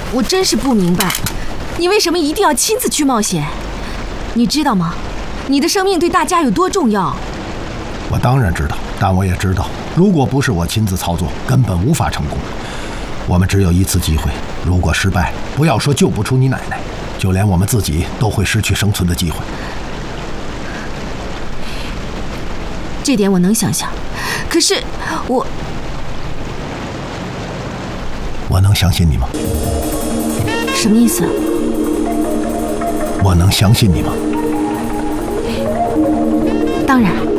我真是不明白，你为什么一定要亲自去冒险？你知道吗？你的生命对大家有多重要？ 我当然知道，但我也知道，如果不是我亲自操作，根本无法成功。我们只有一次机会，如果失败，不要说救不出你奶奶，就连我们自己都会失去生存的机会。 这点我能想象，可是我能相信你吗？ 什么意思？ 我能相信你吗？ 当然。